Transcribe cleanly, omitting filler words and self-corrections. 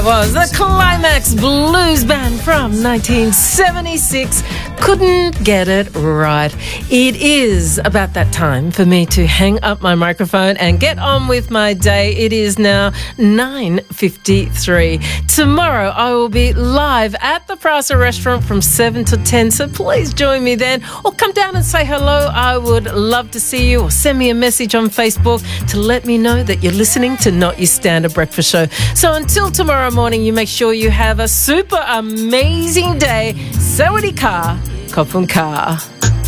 Was the Climax Blues Band from 1976. Couldn't get it right. It is about that time for me to hang up my microphone and get on with my day. It is now 9:53. Tomorrow I will be live at the Prasa restaurant from 7 to 10, so please join me then, or come down and say hello. I would love to see you, or send me a message on Facebook to let me know that you're listening to Not Your Standard Breakfast Show. So until tomorrow morning, you make sure you have a super amazing day. Sawadee ka, Kopun ka.